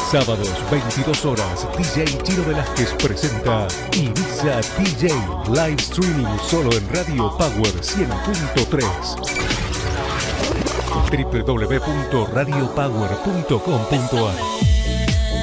Sábados, 22 horas, DJ Chino Velázquez presenta Ibiza DJ Live Streaming solo en Radio Power 100.3. www.radiopower.com.ar